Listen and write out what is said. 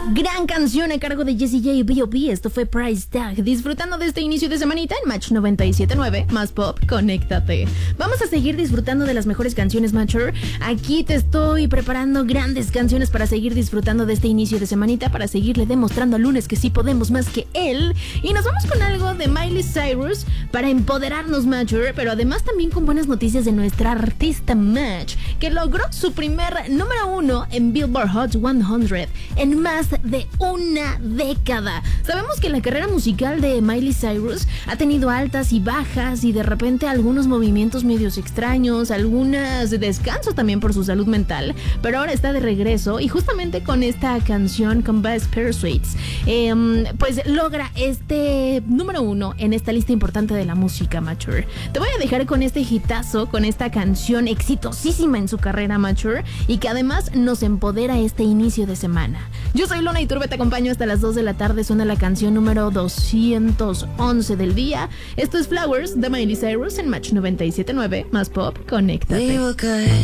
Gran canción a cargo de Jessie J y B.O.B. Esto fue Price Tag. Disfrutando de este inicio de semanita en Match 97.9. Más pop, conéctate. Vamos a seguir disfrutando de las mejores canciones, Matcher. Aquí te estoy preparando grandes canciones para seguir disfrutando de este inicio de semanita, para seguirle demostrando al lunes que sí podemos más que él. Y nos vamos con algo de Miley Cyrus para empoderarnos, Matcher, pero además también con buenas noticias de nuestra artista Match, que logró su primer número 1 en Billboard Hot 100 en más de una década. Sabemos que la carrera musical de Miley Cyrus ha tenido altas y bajas y de repente algunos movimientos medios extraños, algunos descansos también por su salud mental, pero ahora está de regreso y justamente con esta canción, con Best Pursuits, pues logra este número 1 en esta lista importante de la música, Mature. Te voy a dejar con este hitazo, con esta canción exitosísima en su carrera, Mature, y que además nos empodera este inicio de semana. Yo soy Luna Iturbe, te acompaño hasta las 2 de la tarde. Suena la canción número 211 del día. Esto es Flowers de Miley Cyrus en Match 97.9. Más pop, conéctate.